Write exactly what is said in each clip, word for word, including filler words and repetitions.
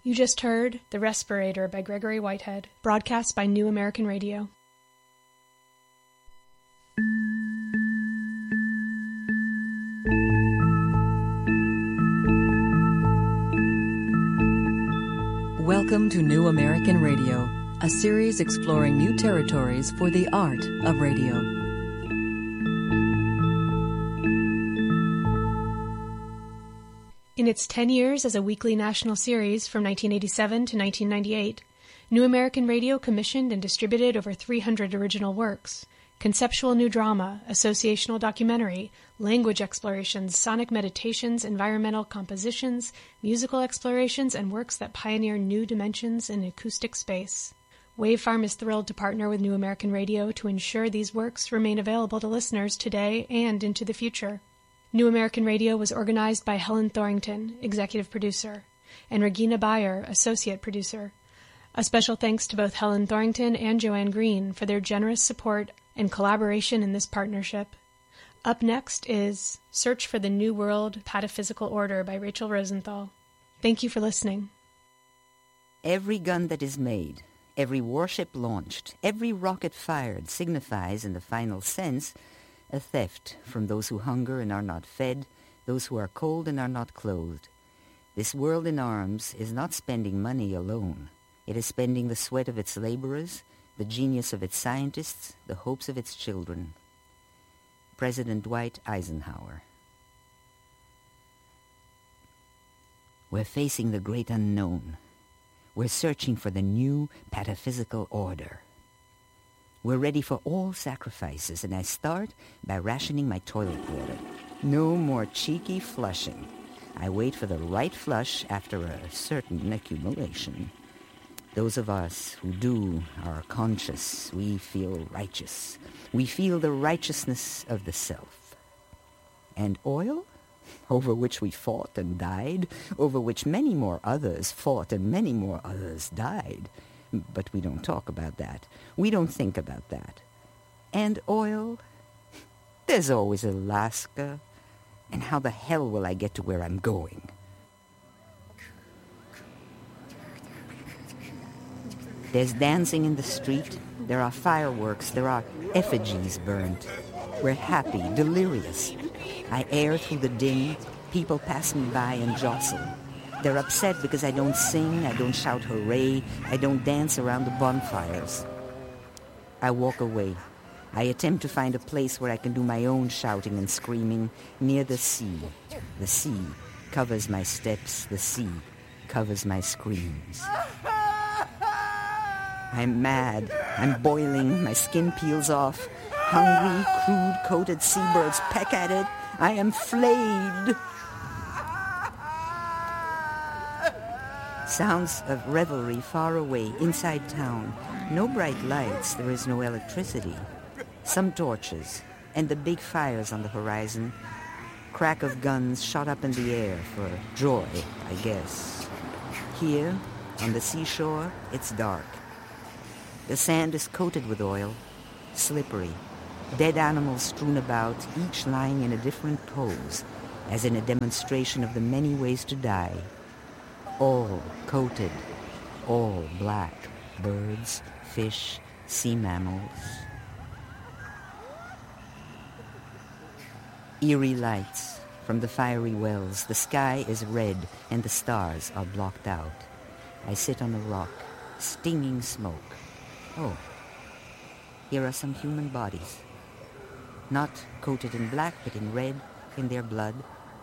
You just heard The Respirator by Gregory Whitehead, broadcast by New American Radio. Welcome to New American Radio, a series exploring new territories for the art of radio. In its ten years as a weekly national series from nineteen eighty-seven to nineteen ninety-eight, New American Radio commissioned and distributed over three hundred original works: conceptual new drama, associational documentary, language explorations, sonic meditations, environmental compositions, musical explorations, and works that pioneer new dimensions in acoustic space. Wavefarm is thrilled to partner with New American Radio to ensure these works remain available to listeners today and into the future. New American Radio was organized by Helen Thorington, executive producer, and Regina Bayer, associate producer. A special thanks to both Helen Thorington and Joanne Green for their generous support and collaboration in this partnership. Up next is Search for the New World Pataphysical Order by Rachel Rosenthal. Thank you for listening. Every gun that is made, every warship launched, every rocket fired signifies, in the final sense, a theft from those who hunger and are not fed, those who are cold and are not clothed. This world in arms is not spending money alone. It is spending the sweat of its laborers, the genius of its scientists, the hopes of its children. President Dwight Eisenhower. We're facing the great unknown. We're searching for the new pataphysical order. We're ready for all sacrifices, and I start by rationing my toilet water. No more cheeky flushing. I wait for the right flush after a certain accumulation. Those of us who do are conscious. We feel righteous. We feel the righteousness of the self. And oil, over which we fought and died, over which many more others fought and many more others died. But we don't talk about that. We don't think about that. And oil? There's always Alaska. And how the hell will I get to where I'm going? There's dancing in the street. There are fireworks. There are effigies burnt. We're happy, delirious. I air through the din. People pass me by and jostle. They're upset because I don't sing, I don't shout hooray, I don't dance around the bonfires. I walk away. I attempt to find a place where I can do my own shouting and screaming near the sea. The sea covers my steps. The sea covers my screams. I'm mad. I'm boiling. My skin peels off. Hungry, crude-coated seabirds peck at it. I am flayed. Sounds of revelry far away, inside town. No bright lights, there is no electricity. Some torches, and the big fires on the horizon. Crack of guns shot up in the air for joy, I guess. Here, on the seashore, it's dark. The sand is coated with oil, slippery. Dead animals strewn about, each lying in a different pose, as in a demonstration of the many ways to die. All coated, all black, birds, fish, sea mammals. Eerie lights from the fiery wells. The sky is red and the stars are blocked out. I sit on a rock, stinging smoke. Oh, here are some human bodies. Not coated in black, but in red, in their blood.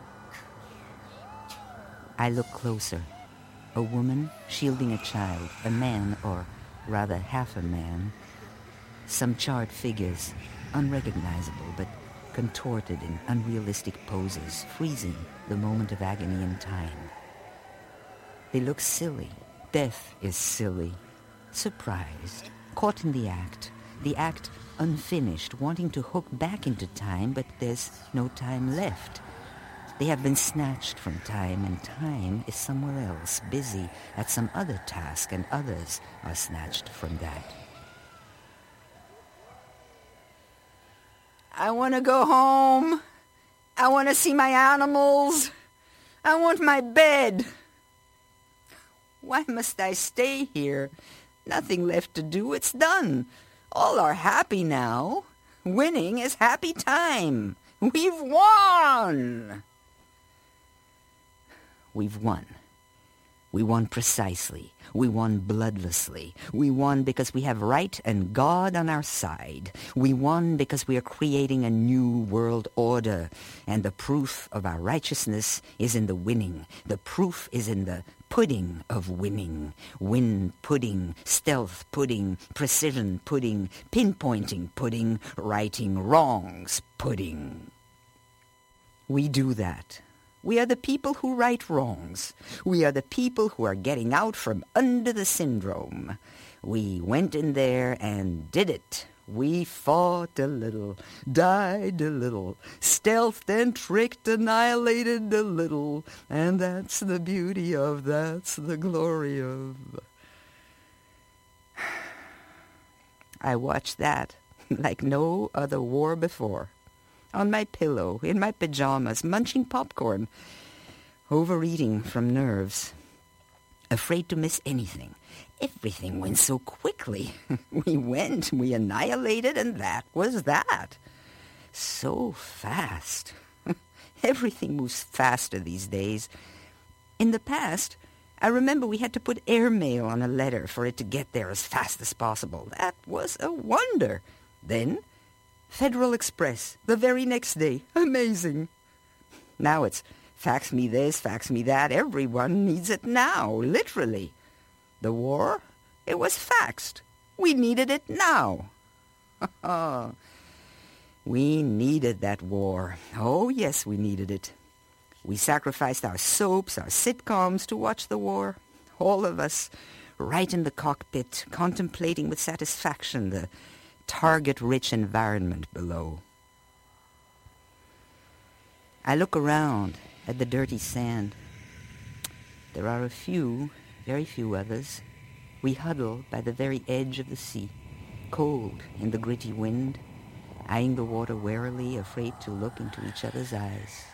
I look closer. A woman shielding a child, a man, or rather half a man. Some charred figures, unrecognizable, but contorted in unrealistic poses, freezing the moment of agony in time. They look silly. Death is silly. Surprised, caught in the act, the act unfinished, wanting to hook back into time, but there's no time left. They have been snatched from time, and time is somewhere else, busy at some other task, and others are snatched from that. I want to go home. I want to see my animals. I want my bed. Why must I stay here? Nothing left to do. It's done. All are happy now. Winning is happy time. We've won! We've won. We won precisely. We won bloodlessly. We won because we have right and God on our side. We won because we are creating a new world order. And the proof of our righteousness is in the winning. The proof is in the pudding of winning. Win pudding, stealth pudding, precision pudding, pinpointing pudding, righting wrongs pudding. We do that. We are the people who right wrongs. We are the people who are getting out from under the syndrome. We went in there and did it. We fought a little, died a little, stealthed and tricked, annihilated a little, and that's the beauty of, that's the glory of. I watched that like no other war before. On my pillow, in my pajamas, munching popcorn, overeating from nerves, afraid to miss anything. Everything went so quickly. We went, we annihilated, and that was that. So fast. Everything moves faster these days. In the past, I remember we had to put airmail on a letter for it to get there as fast as possible. That was a wonder. Then, Federal Express, the very next day. Amazing. Now it's fax me this, fax me that. Everyone needs it now, literally. The war, it was faxed. We needed it now. We needed that war. Oh, yes, we needed it. We sacrificed our soaps, our sitcoms to watch the war. All of us, right in the cockpit, contemplating with satisfaction the target-rich environment below. I look around at the dirty sand. There are a few, very few others. We huddle by the very edge of the sea, cold in the gritty wind, eyeing the water warily, afraid to look into each other's eyes.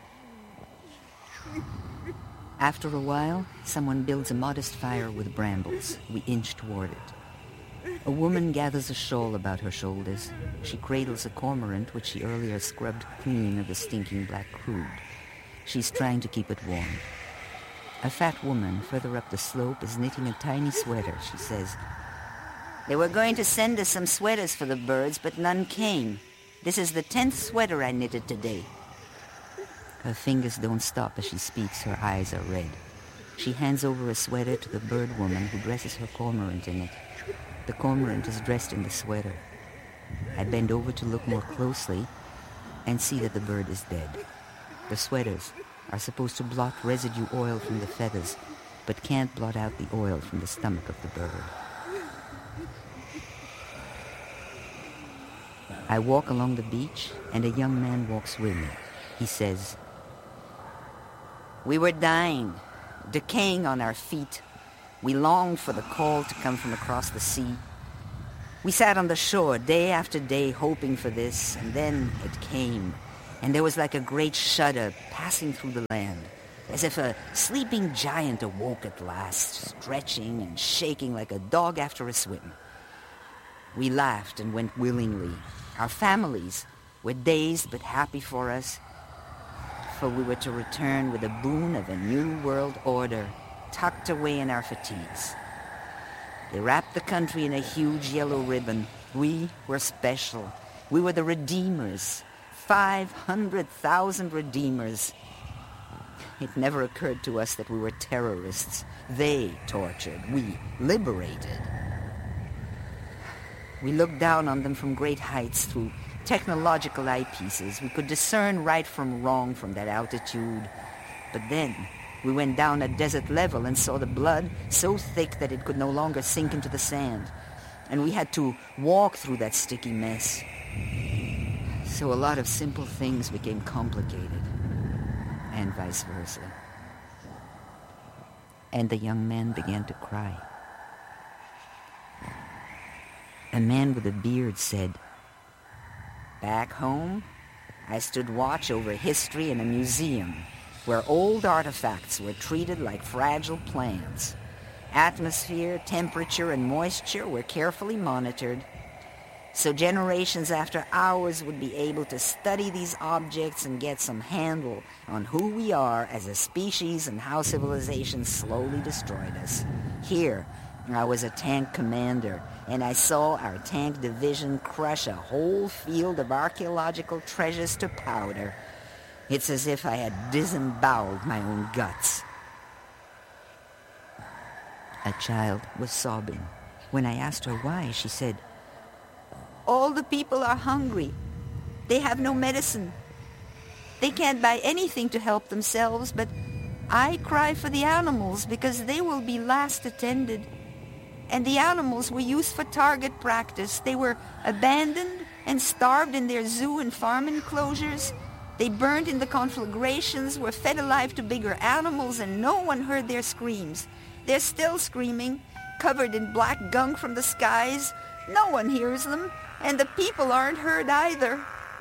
After a while, someone builds a modest fire with brambles. We inch toward it. A woman gathers a shawl about her shoulders. She cradles a cormorant which she earlier scrubbed clean of the stinking black crude. She's trying to keep it warm. A fat woman further up the slope is knitting a tiny sweater. She says, "They were going to send us some sweaters for the birds, but none came. This is the tenth sweater I knitted today." Her fingers don't stop as she speaks. Her eyes are red. She hands over a sweater to the bird woman who dresses her cormorant in it. The cormorant is dressed in the sweater. I bend over to look more closely and see that the bird is dead. The sweaters are supposed to blot residue oil from the feathers, but can't blot out the oil from the stomach of the bird. I walk along the beach, and a young man walks with me. He says, "We were dying, decaying on our feet. We longed for the call to come from across the sea. We sat on the shore day after day hoping for this, and then it came, and there was like a great shudder passing through the land, as if a sleeping giant awoke at last, stretching and shaking like a dog after a swim. We laughed and went willingly. Our families were dazed but happy for us, for we were to return with the boon of a new world order, tucked away in our fatigues. They wrapped the country in a huge yellow ribbon. We were special. We were the redeemers. Five hundred thousand redeemers. It never occurred to us that we were terrorists. They tortured. We liberated. We looked down on them from great heights through technological eyepieces. We could discern right from wrong from that altitude. But then we went down at desert level and saw the blood so thick that it could no longer sink into the sand. And we had to walk through that sticky mess. So a lot of simple things became complicated, and vice versa. And the young man began to cry. A man with a beard said, "Back home, I stood watch over history in a museum where old artifacts were treated like fragile plants. Atmosphere, temperature, and moisture were carefully monitored. So generations after ours would be able to study these objects and get some handle on who we are as a species and how civilization slowly destroyed us. Here, I was a tank commander, and I saw our tank division crush a whole field of archaeological treasures to powder. It's as if I had disemboweled my own guts. A child was sobbing. When I asked her why, she said, "All the people are hungry. They have no medicine. They can't buy anything to help themselves, but I cry for the animals because they will be last attended. And the animals were used for target practice. They were abandoned and starved in their zoo and farm enclosures. They burned in the conflagrations, were fed alive to bigger animals, and no one heard their screams. They're still screaming, covered in black gunk from the skies. No one hears them, and the people aren't heard either."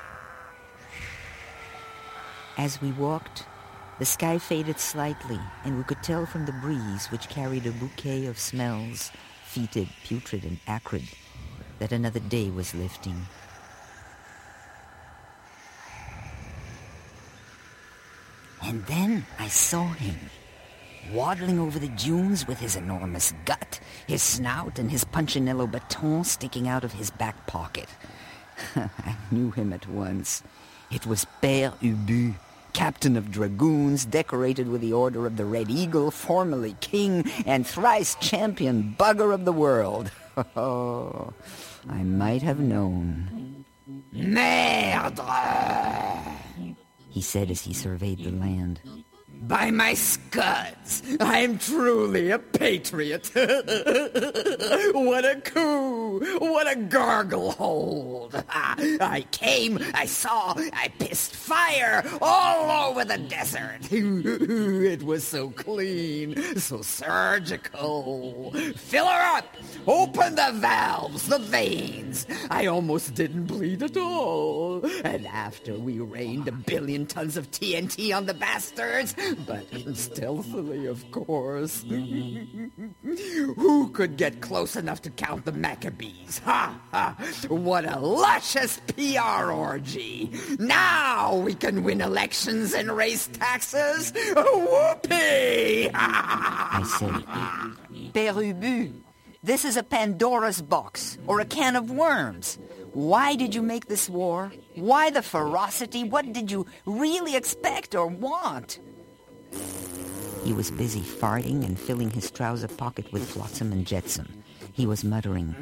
As we walked, the sky faded slightly, and we could tell from the breeze, which carried a bouquet of smells, fetid, putrid, and acrid, that another day was lifting. And then I saw him, waddling over the dunes with his enormous gut, his snout, and his punchinello baton sticking out of his back pocket. I knew him at once. It was Père Ubu, captain of dragoons, decorated with the Order of the Red Eagle, formerly king, and thrice champion bugger of the world. Oh, I might have known. "Merde!" he said as he surveyed the land. "By my scuds, I'm truly a patriot. What a coup! What a gargle hold! I came, I saw, I pissed fire all over the desert. It was so clean, so surgical. Fill her up! Open the valves, the veins. I almost didn't bleed at all. And after we rained a billion tons of T N T on the bastards, but stealthily, of course. Who could get close enough to count the Maccabees? Ha ha! What a luscious P R orgy! Now we can win elections and raise taxes. Whoopee! I said, "Père Ubu, this is a Pandora's box or a can of worms. Why did you make this war? Why the ferocity? What did you really expect or want?" He was busy farting and filling his trouser pocket with flotsam and jetsam. He was muttering,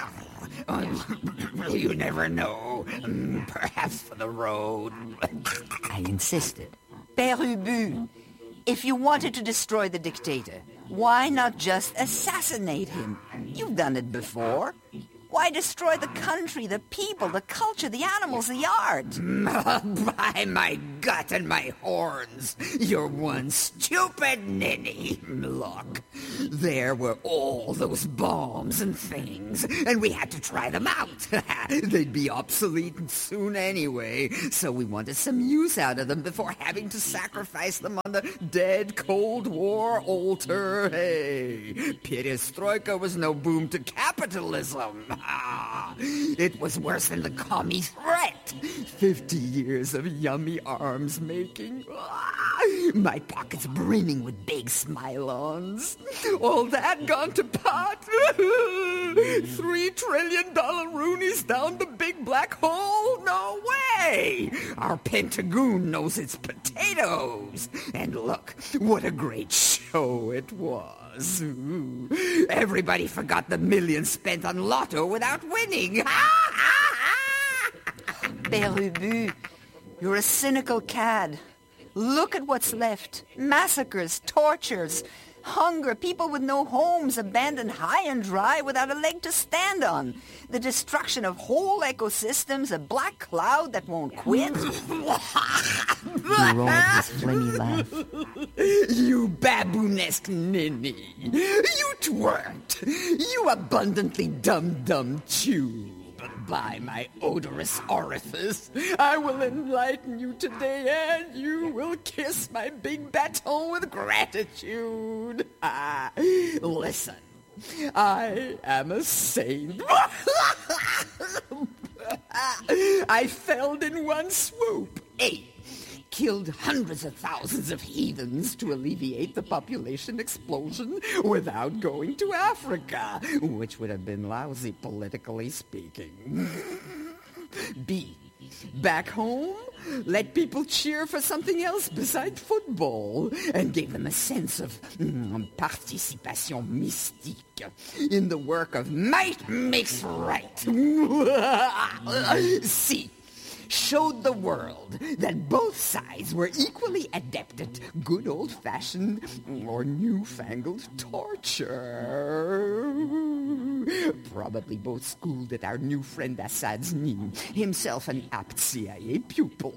"You never know. Perhaps for the road." I insisted. "Père Ubu, if you wanted to destroy the dictator, why not just assassinate him? You've done it before. Why destroy the country, the people, the culture, the animals, the art?" "By my gut and my horns, you're one stupid ninny. Look, there were all those bombs and things, and we had to try them out. They'd be obsolete soon anyway, so we wanted some use out of them before having to sacrifice them on the dead Cold War altar. Hey, perestroika was no boom to capitalism. It was worse than the commie threat. Fifty years of yummy arms making. My pockets brimming with big smile-ons. All that gone to pot. Three trillion dollar Roonies down the big black hole? No way! Our Pentagoon knows its potatoes. And look, what a great show it was. Everybody forgot the millions spent on Lotto without winning. Père Ubu, you're a cynical cad. Look at what's left. Massacres, tortures, hunger, people with no homes abandoned high and dry without a leg to stand on. The destruction of whole ecosystems, a black cloud that won't quit." He roared his phlegmy laugh. "You baboonesque ninny. You twerked. You abundantly dumb-dumb tube. by my odorous orifice. I will enlighten you today, and you will kiss my big baton with gratitude. Ah, listen, I am a saint. I felled in one swoop eight. Killed hundreds of thousands of heathens to alleviate the population explosion without going to Africa, which would have been lousy politically speaking. B. Back home, let people cheer for something else besides football, and gave them a sense of mm, participation mystique in the work of might makes right. C. Showed the world that both sides were equally adept at good old-fashioned or newfangled torture. Probably both schooled at our new friend Assad's knee, himself an apt C I A pupil.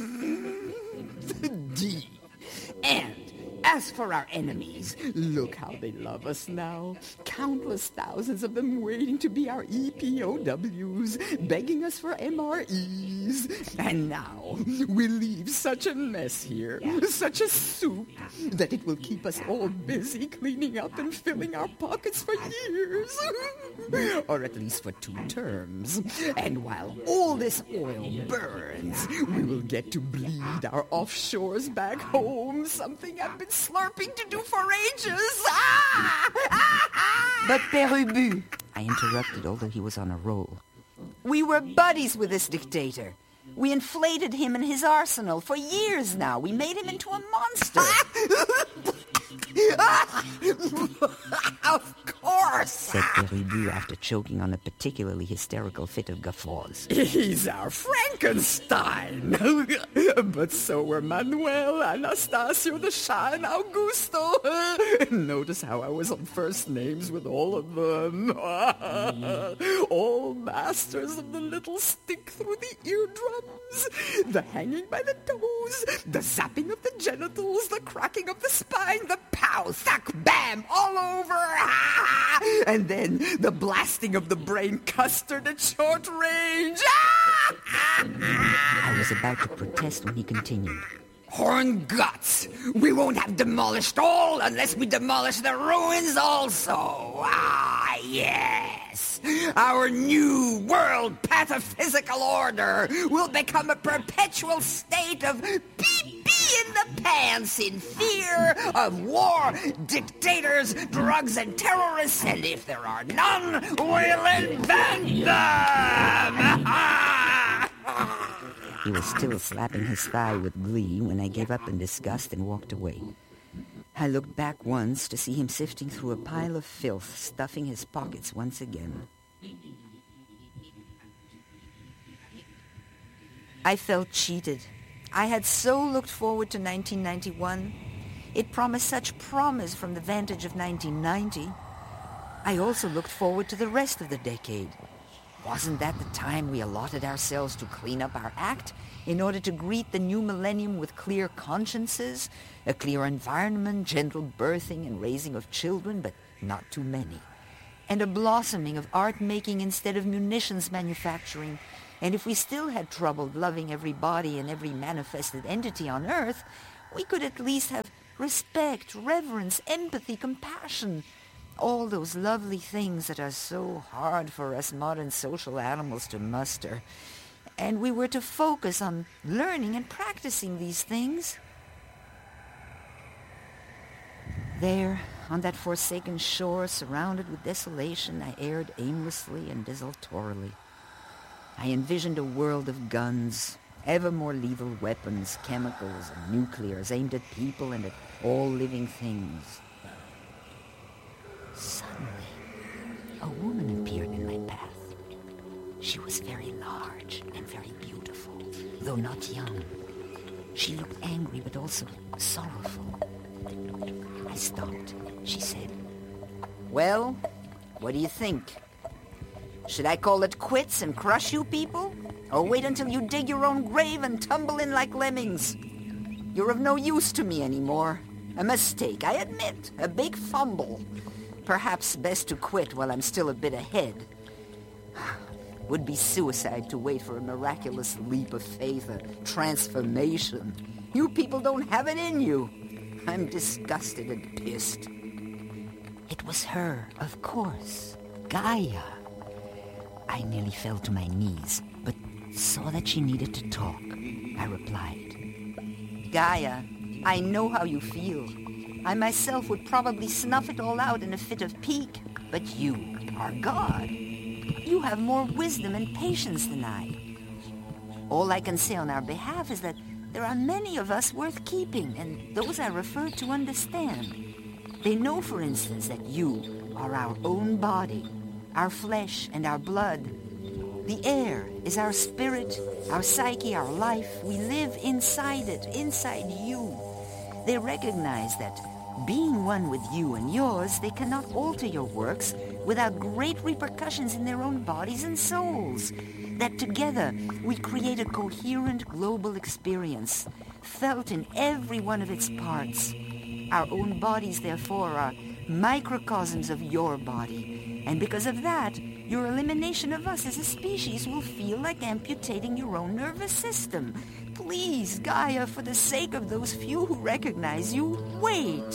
D. And as for our enemies, look how they love us now. Countless thousands of them waiting to be our E P O Ws, begging us for M R Es. And now we leave such a mess here, such a soup, that it will keep us all busy cleaning up and filling our pockets for years. Or at least for two terms. And while all this oil burns, we will get to bleed our offshores back home, something I've been slurping to do for ages. Ah! Ah! Ah! But Père Ubu, I interrupted, although he was on a roll. We were buddies with this dictator. We inflated him and his arsenal for years now. We made him into a monster. Of course, said Père Ubu after choking on a particularly hysterical fit of guffaws. He's our Frankenstein. But so were Manuel, Anastasio, the Shah, and Augusto. Notice how I was on first names with all of them. All masters of the little stick through the eardrums, the hanging by the toes, the zapping of the genitals, the cracking of the spine, the pow, thack, bam, all over. And then the blasting of the brain custard at short range. I was about to protest when he continued. Horn guts! We won't have demolished all unless we demolish the ruins also! Ah, yes! Our new world pataphysical order will become a perpetual state of pee-pee in the pants in fear of war, dictators, drugs, and terrorists, and if there are none, we'll invent them! He was still slapping his thigh with glee when I gave up in disgust and walked away. I looked back once to see him sifting through a pile of filth, stuffing his pockets once again. I felt cheated. I had so looked forward to nineteen ninety-one. It promised such promise from the vantage of nineteen ninety. I also looked forward to the rest of the decade. Wasn't that the time we allotted ourselves to clean up our act in order to greet the new millennium with clear consciences, a clear environment, gentle birthing and raising of children, but not too many, and a blossoming of art-making instead of munitions manufacturing? And if we still had trouble loving every body and every manifested entity on Earth, we could at least have respect, reverence, empathy, compassion, all those lovely things that are so hard for us modern social animals to muster. And we were to focus on learning and practicing these things. There, on that forsaken shore, surrounded with desolation, I erred aimlessly and desultorily. I envisioned a world of guns, ever more lethal weapons, chemicals and nuclears aimed at people and at all living things. Suddenly, a woman appeared in my path. She was very large and very beautiful, though not young. She looked angry but also sorrowful. I stopped. She said, "Well, what do you think? Should I call it quits and crush you people? Or wait until you dig your own grave and tumble in like lemmings? You're of no use to me anymore. A mistake, I admit. A big fumble. Perhaps best to quit while I'm still a bit ahead." would be suicide to wait for a miraculous leap of faith, a transformation. You people don't have it in you. I'm disgusted and pissed. It was her, of course. Gaia. I nearly fell to my knees, but saw that she needed to talk. I replied, Gaia, I know how you feel. I myself would probably snuff it all out in a fit of pique, but you are God. You have more wisdom and patience than I. All I can say on our behalf is that there are many of us worth keeping, and those I refer to understand. They know, for instance, that you are our own body, our flesh and our blood. The air is our spirit, our psyche, our life. We live inside it, inside you. They recognize that being one with you and yours, they cannot alter your works without great repercussions in their own bodies and souls. That together we create a coherent global experience, felt in every one of its parts. Our own bodies, therefore, are microcosms of your body. And because of that, your elimination of us as a species will feel like amputating your own nervous system. Please, Gaia, for the sake of those few who recognize you, wait.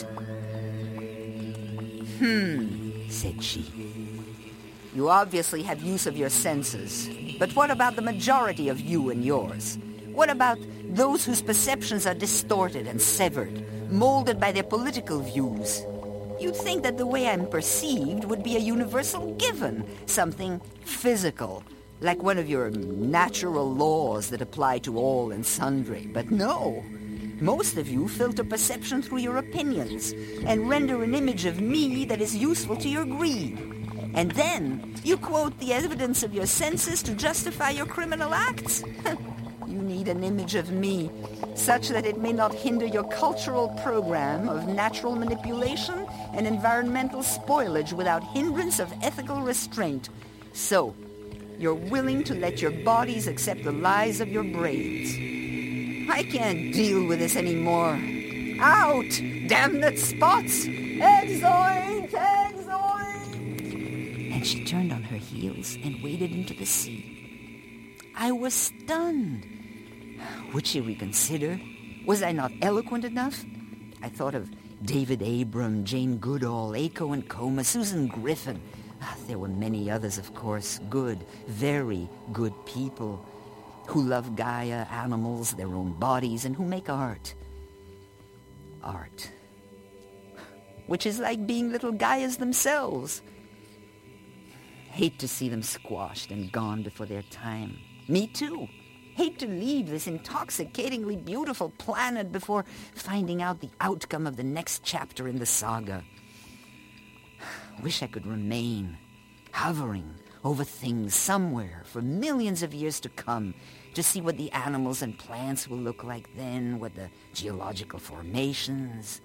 Hmm, said she. You obviously have use of your senses. But what about the majority of you and yours? What about those whose perceptions are distorted and severed, molded by their political views? You'd think that the way I'm perceived would be a universal given, something physical, like one of your natural laws that apply to all and sundry. But no, most of you filter perception through your opinions and render an image of me that is useful to your greed. And then you quote the evidence of your senses to justify your criminal acts. You need an image of me, such that it may not hinder your cultural program of natural manipulation and environmental spoilage without hindrance of ethical restraint. So, you're willing to let your bodies accept the lies of your brains. I can't deal with this anymore. Out! Damned spots! Exoid! Exoid! And she turned on her heels and waded into the sea. I was stunned. Would she reconsider? Was I not eloquent enough? I thought of David Abram, Jane Goodall, Aiko and Coma, Susan Griffin. There were many others, of course, good, very good people who love Gaia, animals, their own bodies, and who make art. Art. Which is like being little Gaias themselves. Hate to see them squashed and gone before their time. Me too. Hate to leave this intoxicatingly beautiful planet before finding out the outcome of the next chapter in the saga. Wish I could remain, hovering over things somewhere for millions of years to come, to see what the animals and plants will look like then, what the geological formations.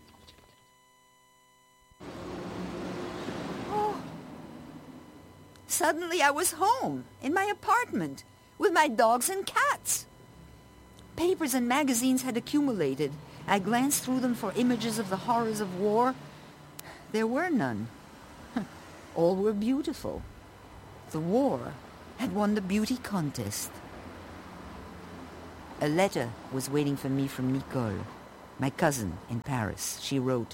Oh. Suddenly I was home, in my apartment, with my dogs and cats. Papers and magazines had accumulated. I glanced through them for images of the horrors of war. There were none. All were beautiful. The war had won the beauty contest. A letter was waiting for me from Nicole, my cousin in Paris. She wrote,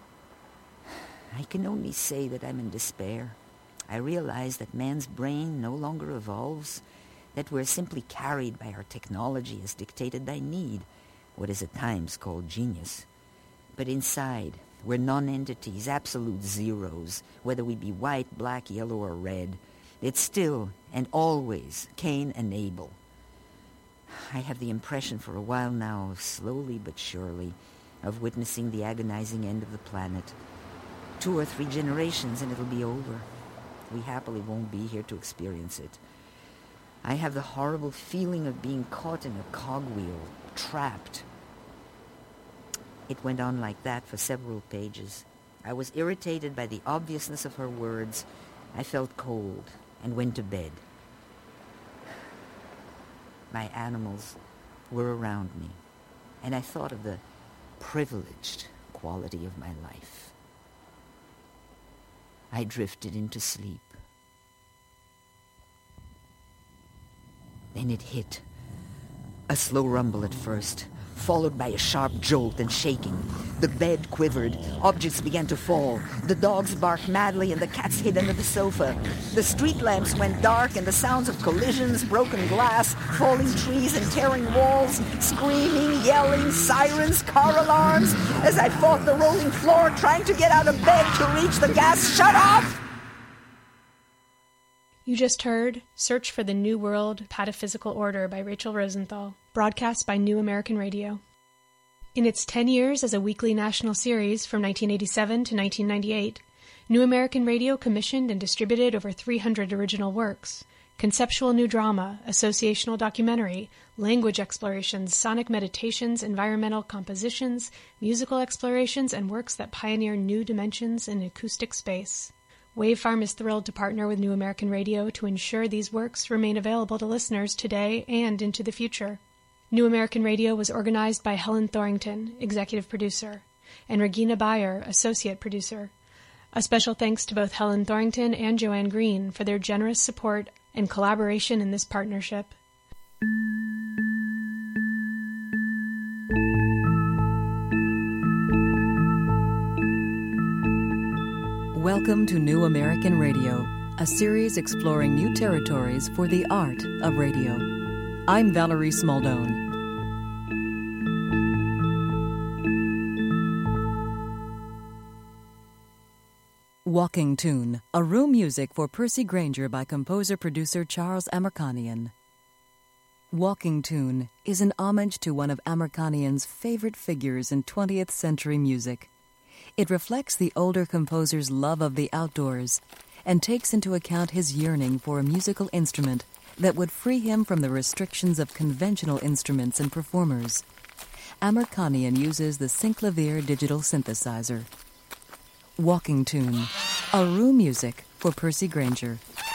I can only say that I'm in despair. I realize that man's brain no longer evolves, that we're simply carried by our technology as dictated by need, what is at times called genius. But inside, we're non-entities, absolute zeros, whether we be white, black, yellow, or red. It's still and always Cain and Abel. I have the impression for a while now, slowly but surely, of witnessing the agonizing end of the planet. Two or three generations and it'll be over. We happily won't be here to experience it. I have the horrible feeling of being caught in a cogwheel, trapped. It went on like that for several pages. I was irritated by the obviousness of her words. I felt cold and went to bed. My animals were around me, and I thought of the privileged quality of my life. I drifted into sleep. Then it hit. A slow rumble at first, followed by a sharp jolt and shaking. The bed quivered. Objects began to fall. The dogs barked madly and the cats hid under the sofa. The street lamps went dark and the sounds of collisions, broken glass, falling trees and tearing walls, screaming, yelling, sirens, car alarms, as I fought the rolling floor trying to get out of bed to reach the gas shut-off. You just heard Search for the New World Pataphysical Order by Rachel Rosenthal, broadcast by New American Radio. In its ten years as a weekly national series from nineteen eighty-seven to nineteen ninety-eight, New American Radio commissioned and distributed over three hundred original works: conceptual new drama, associational documentary, language explorations, sonic meditations, environmental compositions, musical explorations, and works that pioneer new dimensions in acoustic space. Wavefarm is thrilled to partner with New American Radio to ensure these works remain available to listeners today and into the future. New American Radio was organized by Helen Thorington, executive producer, and Regina Bayer, associate producer. A special thanks to both Helen Thorington and Joanne Green for their generous support and collaboration in this partnership. Welcome to New American Radio, a series exploring new territories for the art of radio. I'm Valerie Smaldone. Walking Tune, a room music for Percy Grainger by composer-producer Charles Amerkanian. Walking Tune is an homage to one of Amerkanian's favorite figures in twentieth century music. It reflects the older composer's love of the outdoors and takes into account his yearning for a musical instrument that would free him from the restrictions of conventional instruments and performers. Amerkanian uses the Synclavier digital synthesizer. Walking Tune, a room music for Percy Grainger.